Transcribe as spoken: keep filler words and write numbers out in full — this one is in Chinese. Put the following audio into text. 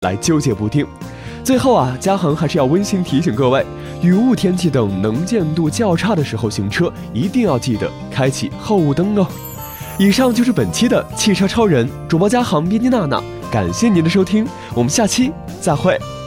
来纠结不定。最后啊，嘉恒还是要温馨提醒各位，雨雾天气等能见度较差的时候行车，一定要记得开启后雾灯哦。以上就是本期的汽车超人主播嘉恒、编辑娜娜，感谢您的收听，我们下期再会。